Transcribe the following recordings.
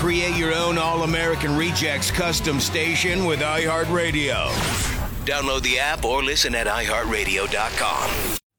Create your own All-American Rejects custom station with iHeartRadio. Download the app or listen at iHeartRadio.com.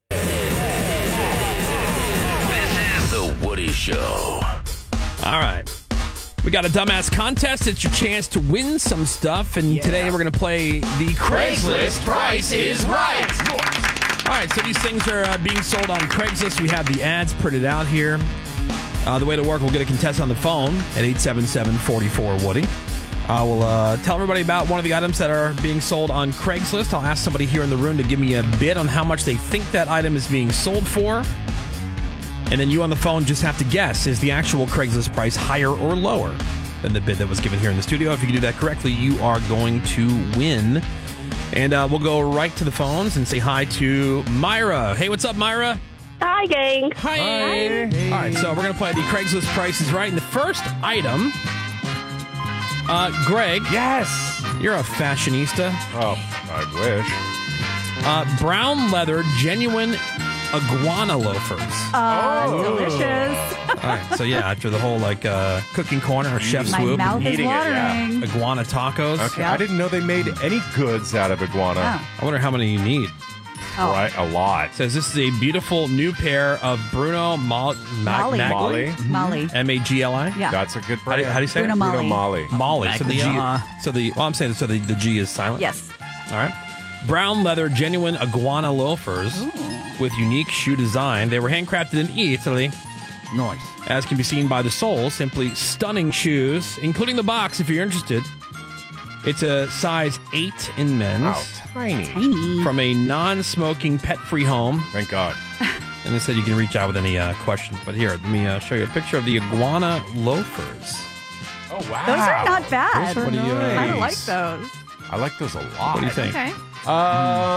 This is The Woody Show. All right. We got a dumbass contest. It's your chance to win some stuff. And today we're going to play the Craigslist Price is Right. All right, so these things are being sold on Craigslist. We have the ads printed out here. The way to work, we'll get a contestant on the phone at 877-44-WOODY. We'll tell everybody about one of the items that are being sold on Craigslist. I'll ask somebody here in the room to give me a bid on how much they think that item is being sold for. And then you on the phone just have to guess, is the actual Craigslist price higher or lower than the bid that was given here in the studio? If you can do that correctly, you are going to win. And we'll go right to the phones and say hi to Myra. Hey, what's up, Myra? Hi, gang. Hi. Hey. All right, so we're going to play the Craigslist Price is Right. And the first item, Greg. Yes. You're a fashionista. Oh, I wish. Brown leather, genuine iguana loafers. Delicious. All right, so yeah, after the whole cooking corner or chef My swoop, mouth is eating it, watering. iguana tacos. Okay, Yep. I didn't know they made any goods out of iguana. I wonder how many you need. Oh. Right, a lot. It says this is a beautiful new pair of Bruno Molly. Molly. Molly. Magli. Yeah. That's a good How do, brand. how do you say Bruno it? Molly. Bruno Molly. Molly. So the G. Maglia. So the. Well, I'm saying so the G is silent. Yes. All right. Brown leather, genuine iguana loafers with unique shoe design. They were handcrafted in Italy. Nice. As can be seen by the sole, simply stunning shoes, including the box if you're interested. It's a size 8 in men's. Wow, tiny. Tiny. From a non-smoking, pet-free home. Thank God. And they said you can reach out with any questions. But here, let me show you a picture of the iguana loafers. Oh, wow. Those are not bad. What do you, I nice. like those. I like those a lot. What do you think? Okay.